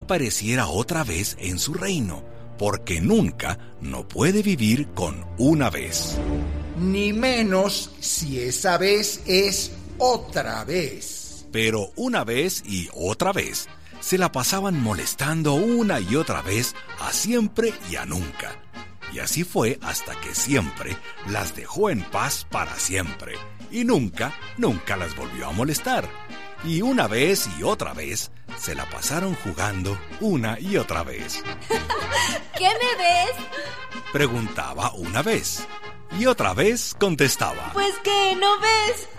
apareciera otra vez en su reino, porque nunca no puede vivir con una vez. Ni menos si esa vez es otra vez. Pero una vez y otra vez se la pasaban molestando una y otra vez a siempre y a nunca. Y así fue hasta que siempre las dejó en paz para siempre. Y nunca las volvió a molestar. Y una vez y otra vez se la pasaron jugando una y otra vez. ¿Qué me ves? Preguntaba una vez. Y otra vez contestaba. Pues que no ves.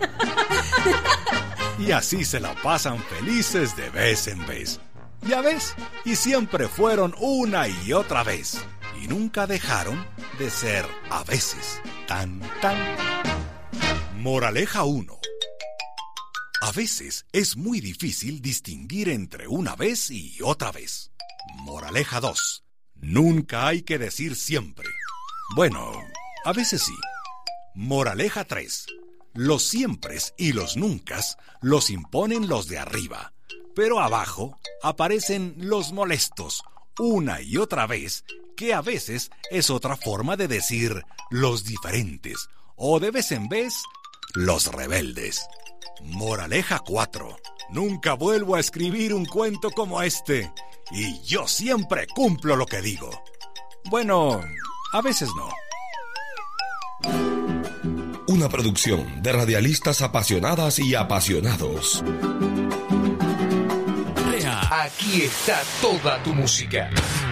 Y así se la pasan felices de vez en vez. Ya ves, y siempre fueron una y otra vez. Y nunca dejaron de ser a veces. Tan. Moraleja 1. A veces es muy difícil distinguir entre una vez y otra vez. Moraleja 2. Nunca hay que decir siempre. Bueno, a veces sí. Moraleja 3. Los siempres y los nuncas los imponen los de arriba, pero abajo aparecen los molestos, una y otra vez, que a veces es otra forma de decir los diferentes, o de vez en vez, los rebeldes. Moraleja 4. Nunca vuelvo a escribir un cuento como este, y yo siempre cumplo lo que digo. Bueno, a veces no. Una producción de radialistas apasionadas y apasionados. Aquí está toda tu música.